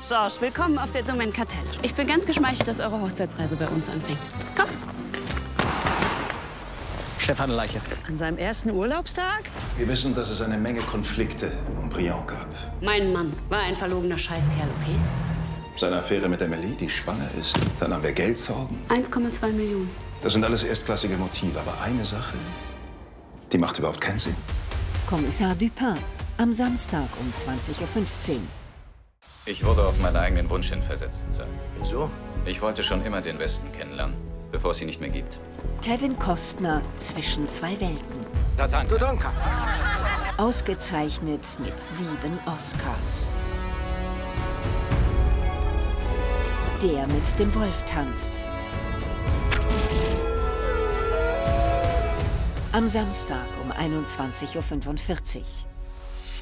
Georges, willkommen auf der Domaine Cartel. Ich bin ganz geschmeichelt, dass eure Hochzeitsreise bei uns anfängt. Komm. Stefan Leiche. An seinem ersten Urlaubstag? Wir wissen, dass es eine Menge Konflikte um Briand gab. Mein Mann war ein verlogener Scheißkerl, okay? Seine Affäre mit Emily, die schwanger ist. Dann haben wir Geldsorgen. 1,2 Millionen. Das sind alles erstklassige Motive. Aber eine Sache, die macht überhaupt keinen Sinn. Kommissar Dupin, am Samstag um 20:15 Uhr. Ich wurde auf meinen eigenen Wunsch hin versetzt, Sir. Wieso? Ich wollte schon immer den Westen kennenlernen, bevor es ihn nicht mehr gibt. Kevin Costner zwischen zwei Welten. Tatanka. Ausgezeichnet mit 7 Oscars. Der mit dem Wolf tanzt. Am Samstag um 21:45 Uhr.